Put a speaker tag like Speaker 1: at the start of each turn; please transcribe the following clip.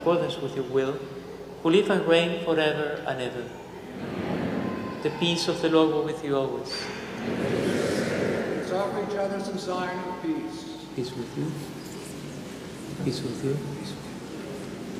Speaker 1: accordance with your will, who live and reign forever and ever. The peace of the Lord go with you always.
Speaker 2: Let's offer each other some sign of peace.
Speaker 1: Peace with you. Peace with you.